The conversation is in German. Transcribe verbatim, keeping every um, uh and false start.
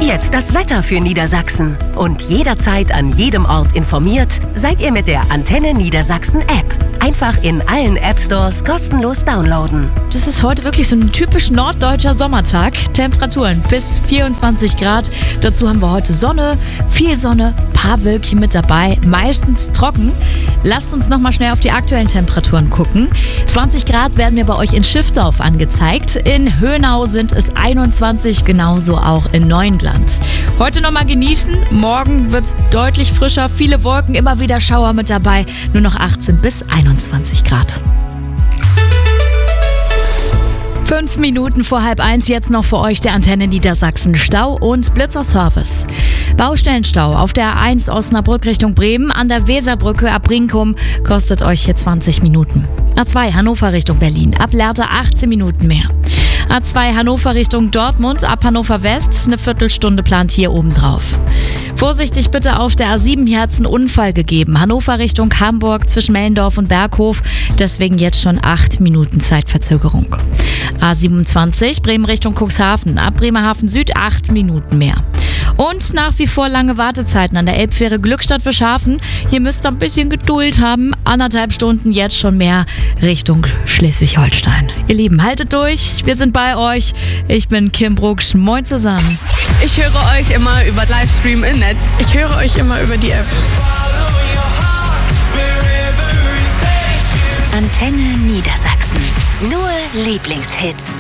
Jetzt das Wetter für Niedersachsen. Und jederzeit an jedem Ort informiert seid ihr mit der Antenne Niedersachsen App. Einfach in allen App-Stores kostenlos downloaden. Das ist heute wirklich so ein typisch norddeutscher Sommertag. Temperaturen bis vierundzwanzig Grad. Dazu haben wir heute Sonne, viel Sonne, paar Wölkchen mit dabei, meistens trocken. Lasst uns nochmal schnell auf die aktuellen Temperaturen gucken. zwanzig Grad werden mir bei euch in Schiffdorf angezeigt. In Höhnau sind es einundzwanzig, genauso auch in Neuenland. Heute nochmal genießen. Morgen wird es deutlich frischer, viele Wolken, immer wieder Schauer mit dabei. Nur noch achtzehn bis einundzwanzig Grad. Fünf Minuten vor halb eins jetzt noch für euch der Antenne Niedersachsen Stau- und Blitzerservice. Baustellenstau auf der A eins Osnabrück Richtung Bremen an der Weserbrücke ab Brinkum kostet euch hier zwanzig Minuten. A zwei Hannover Richtung Berlin ab Lehrte achtzehn Minuten mehr. A zwei Hannover Richtung Dortmund ab Hannover West eine Viertelstunde plant hier oben drauf. Vorsichtig bitte auf der A sieben, hier hat es einen Unfall gegeben. Hannover Richtung Hamburg zwischen Mellendorf und Berghof, deswegen jetzt schon acht Minuten Zeitverzögerung. A siebenundzwanzig Bremen Richtung Cuxhaven, ab Bremerhaven Süd acht Minuten mehr. Und nach wie vor lange Wartezeiten an der Elbfähre Glückstadt-Fischhafen. Hier müsst ihr ein bisschen Geduld haben. Anderthalb Stunden jetzt schon mehr Richtung Schleswig-Holstein. Ihr Lieben, haltet durch. Wir sind bei euch. Ich bin Kim Brucksch. Moin zusammen. Ich höre euch immer über Livestream im Netz. Ich höre euch immer über die App. Antenne Niedersachsen. Nur Lieblingshits.